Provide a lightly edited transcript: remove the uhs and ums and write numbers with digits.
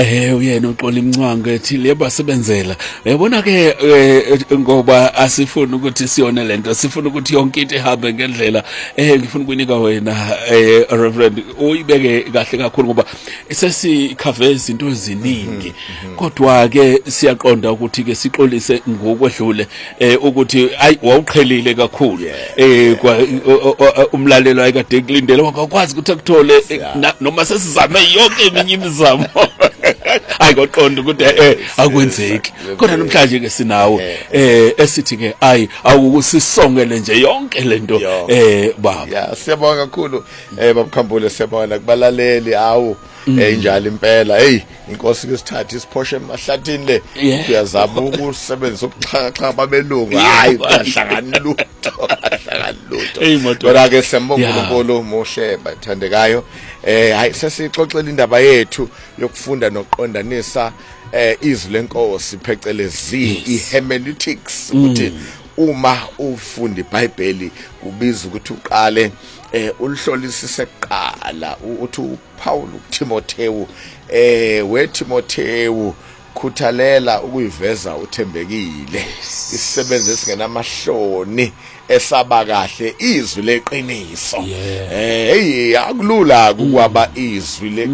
uyena uxola imncwango ethi lebasebenzela yabona ke ngoba asifuni ukuthi siyone lento sifuna ukuthi yonke into ihambe ngendlela ngifuna ukunika wena Reverend uyibeke kahle kakhulu ngoba sesikhave izinto eziningi kodwa ke siyaqonda ukuthi ke sixolise ngokwedlule ukuthi ayi wawuqhelile kakhulu umlalelo ayikade kulindele wakwazi ukuthi akuthole noma sesizame yonke eminye imizamo hayi koqonda ukuthi akwenzeki kodwa namhlanje ke sinawe esithi ke ayi awukusisongele nje yonke lento baba siyabonga kakhulu babukhambule siyabona kubalaleli awu injalo impela inkosi kesithatha isiphoshe emahlathini le uyazama ukusebenzisa ukuxhaxha babelungu hayi bahlangana lutho kodwa ke sembonga uNkulunkulu muhle bathandekayo hayi sesixoxela indaba yethu yokufunda nokuqondanisa izwi lenkosi phecelezi ihermeneutics ukuthi uma ufunda iBhayibheli ubiza ukuthi uqale ulihlolisise kuqala uthi uPaul uTimothewu weTimothewu khuthalela ukuyiveza uthembekile isisebenze singenamahloni esaba kahle izwi leqiniso akulula ukwaba izwi